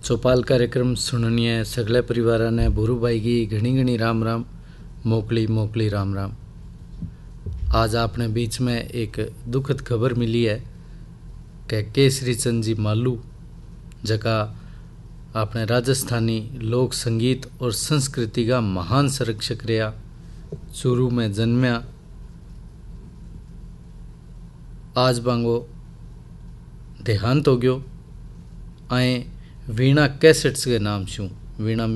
चौपाल कार्यक्रम सुननीय सगळे परिवाराने भूरूभाई की घणी घणी राम राम मोकली राम राम। आज आपने बीच में एक दुखद खबर मिली है कि केसरी चंद जी मालू जका अपने राजस्थानी लोक संगीत और संस्कृति का महान संरक्षक रहा, चूरू में जन्मया, आज बांगो देहांत हो गयो। आए वीणा कैसेट्स के नाम छू वीणा